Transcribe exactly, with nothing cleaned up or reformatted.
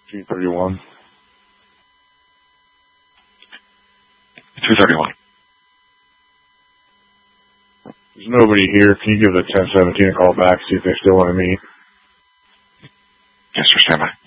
two thirty-one. two thirty-one. There's nobody here. Can you give the ten seventeen a call back, see if they still want to meet? Yes, sir. Stand by.